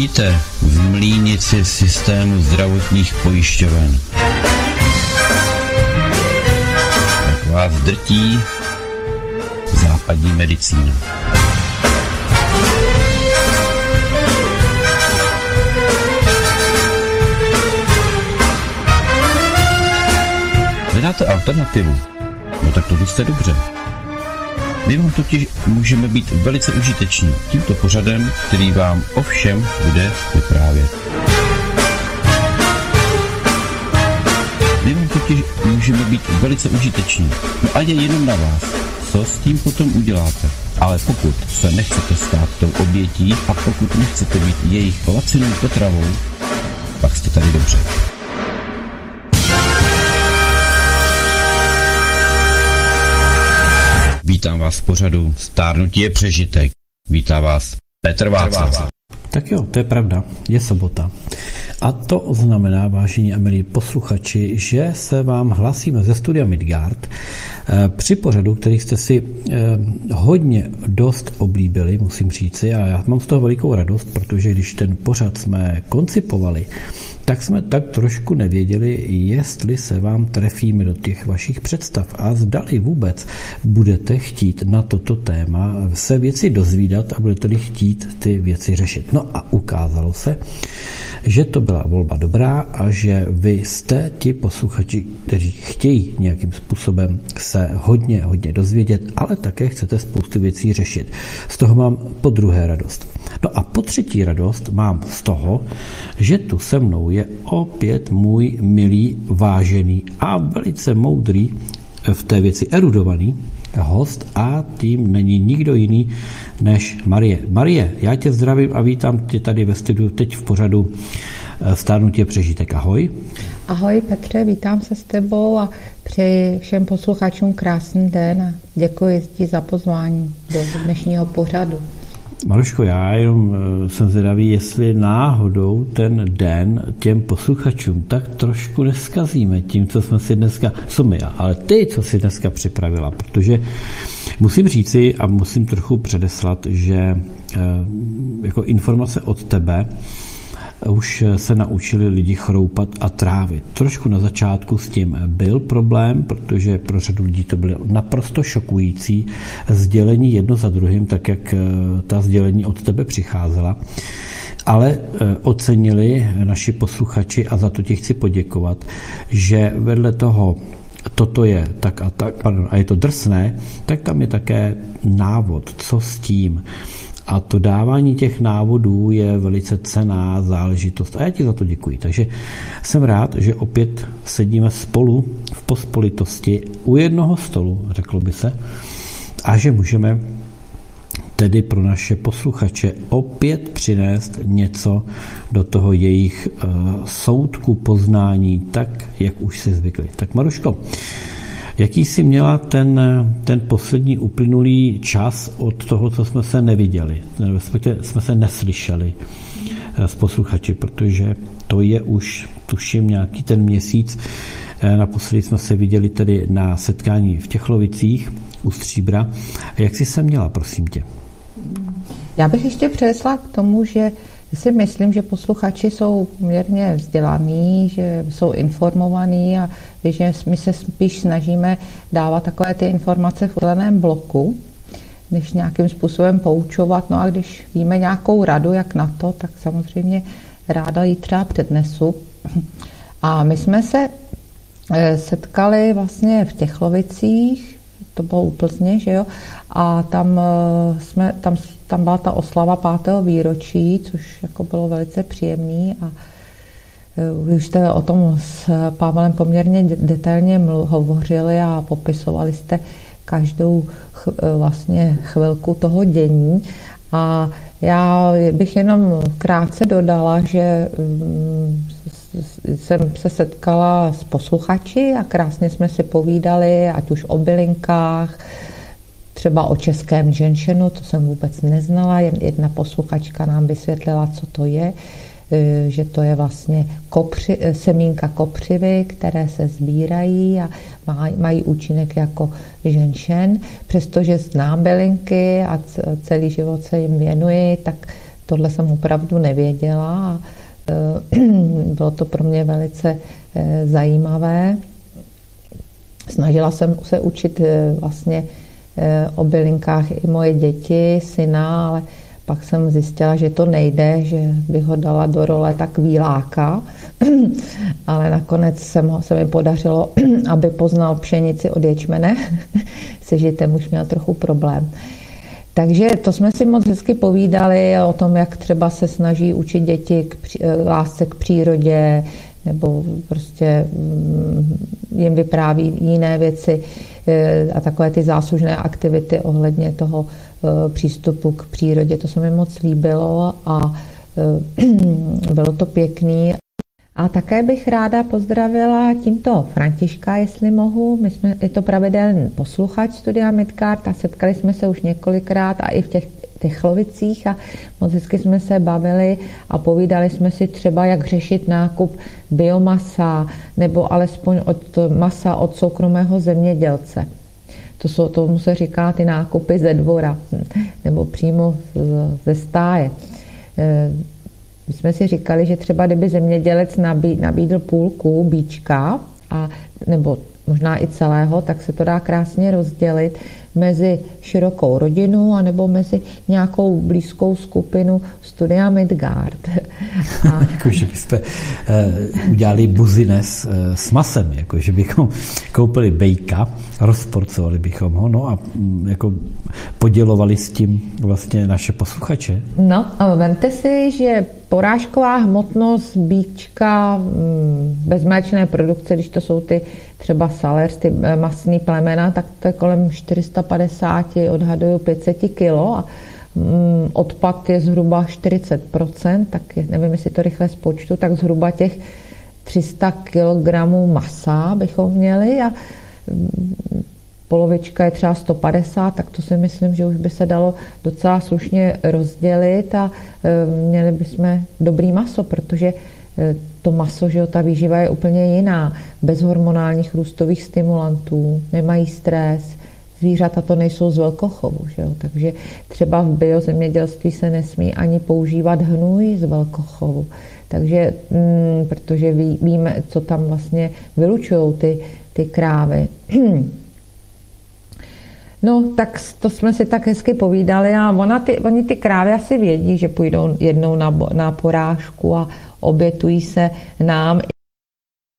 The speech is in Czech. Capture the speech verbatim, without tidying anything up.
Vítíte v mlýnici systému zdravotních pojišťoven. Jak vás drtí západní medicína. Hledáte alternativu? No tak to byste dobře. My vám totiž můžeme být velice užiteční tímto pořadem, který vám o všem bude vyprávět. My vám totiž můžeme být velice užiteční. No a je jenom na vás, co s tím potom uděláte. Ale pokud se nechcete stát tou obětí a pokud nechcete být jejich lacinou potravou, pak jste tady dobře. Vítám vás v pořadu Stárnutí je přežitek. Vítá vás Petr Václav. Tak jo, to je pravda, je sobota. A to znamená, vážení a milí posluchači, že se vám hlasíme ze studia Midgard při pořadu, který jste si hodně dost oblíbili, musím říci, a já mám z toho velikou radost, protože když ten pořad jsme koncipovali, tak jsme tak trošku nevěděli, jestli se vám trefíme do těch vašich představ a zdali vůbec budete chtít na toto téma se věci dozvídat a budete-li chtít ty věci řešit. No a ukázalo se, že to byla volba dobrá a že vy jste ti posluchači, kteří chtějí nějakým způsobem se hodně, hodně dozvědět, ale také chcete spoustu věcí řešit. Z toho mám po druhé radost. No a po třetí radost mám z toho, že tu se mnou je opět můj milý, vážený a velice moudrý, v té věci erudovaný host a tím není nikdo jiný než Marie. Marie, já tě zdravím a vítám tě tady ve studiu teď v pořadu Stárnutí je přežitek. Ahoj. Ahoj Petře, vítám se s tebou a přeji všem posluchačům krásný den a děkuji ti za pozvání do dnešního pořadu. Maruško, já jenom jsem zvědavý, jestli náhodou ten den těm posluchačům tak trošku neskazíme tím, co jsme si dneska, co my, ale ty, co si dneska připravila, protože musím říci a musím trochu předeslat, že jako informace od tebe už se naučili lidi chroupat a trávit. Trošku na začátku s tím byl problém, protože pro řadu lidí to bylo naprosto šokující sdělení jedno za druhým, tak jak ta sdělení od tebe přicházela. Ale ocenili naši posluchači a za to ti chci poděkovat, že vedle toho toto je tak a tak, pardon, a je to drsné, tak tam je také návod, co s tím. A to dávání těch návodů je velice cenná záležitost a já ti za to děkuji. Takže jsem rád, že opět sedíme spolu v pospolitosti u jednoho stolu, řeklo by se, a že můžeme tedy pro naše posluchače opět přinést něco do toho jejich uh, soudku poznání, tak, jak už si zvykli. Tak Maruško, jaký jsi měla ten, ten poslední uplynulý čas od toho, co jsme se neviděli, respektive jsme se neslyšeli s posluchači, protože to je už, tuším, nějaký ten měsíc. Naposledy jsme se viděli tedy na setkání v Těchlovicích u Stříbra. Jak jsi se měla, prosím tě? Já bych ještě přesla k tomu, že si myslím, že posluchači jsou poměrně vzdělaní, že jsou informovaní a že my se spíš snažíme dávat takové ty informace v uděleném bloku, než nějakým způsobem poučovat. No a když víme nějakou radu, jak na to, tak samozřejmě ráda ji třeba přednesu. A my jsme se setkali vlastně v Těchlovicích, to bylo u Plzně, že jo, a tam jsme, tam Tam byla ta oslava pátého výročí, což jako bylo velice příjemný a už jste o tom s Pavlem poměrně detailně hovořili a popisovali jste každou ch- vlastně chvilku toho dění. A já bych jenom krátce dodala, že jsem se setkala s posluchači a krásně jsme si povídali, ať už o bylinkách, třeba o českém ženšenu, to jsem vůbec neznala, jen jedna posluchačka nám vysvětlila, co to je, že to je vlastně kopři, semínka kopřivy, které se sbírají a mají účinek jako ženšen. Přestože znám bylinky a celý život se jim věnuji, tak tohle jsem opravdu nevěděla a bylo to pro mě velice zajímavé. Snažila jsem se učit vlastně o bylinkách i moje děti, syna, ale pak jsem zjistila, že to nejde, že bych ho dala do role takovýláka, ale nakonec se, mo, se mi podařilo, aby poznal pšenici od ječmene. Se žitem už měl trochu problém. Takže to jsme si moc hezky povídali o tom, jak třeba se snaží učit děti k lásce k přírodě, nebo prostě jim vypráví jiné věci a takové ty záslužné aktivity ohledně toho přístupu k přírodě. To se mi moc líbilo a bylo to pěkný. A také bych ráda pozdravila tímto Františka, jestli mohu. My jsme, je to pravidelný posluchač Studia Midgard a setkali jsme se už několikrát a i v těch Techlovicích a moc hezky jsme se bavili a povídali jsme si třeba, jak řešit nákup biomasa nebo alespoň od masa od soukromého zemědělce. To jsou, tomu se říká ty nákupy ze dvora nebo přímo ze stáje. My jsme si říkali, že třeba kdyby zemědělec nabídl půlku bíčka a, nebo možná i celého, tak se to dá krásně rozdělit mezi širokou rodinu anebo mezi nějakou blízkou skupinu Studia Midgard. A... Jakože byste uh, udělali buzines uh, s masem, jakože bychom koupili bejka, rozporcovali bychom ho, no a um, jako podělovali s tím vlastně naše posluchače. No a vemte si, že porážková hmotnost bíčka bezmléčné produkce, když to jsou ty třeba salers, ty masní plemena, tak to je kolem čtyři sta padesát, odhaduju pět set kilo a odpad je zhruba čtyřicet procent, tak nevím, jestli to rychle spočtu, tak zhruba těch tři sta kilogramů masa bychom měli a polovička je třeba sto padesát, tak to si myslím, že už by se dalo docela slušně rozdělit a měli bychom dobrý maso, protože to maso, že jo, ta výživa je úplně jiná, bez hormonálních růstových stimulantů, nemají stres, zvířata to nejsou z velkochovu, že jo, takže třeba v biozemědělství se nesmí ani používat hnůj z velkochovu, takže, mm, protože ví, víme, co tam vlastně vylučují ty, ty krávy. No, tak to jsme si tak hezky povídali a ona ty, oni ty krávy asi vědí, že půjdou jednou na, na porážku a obětují se nám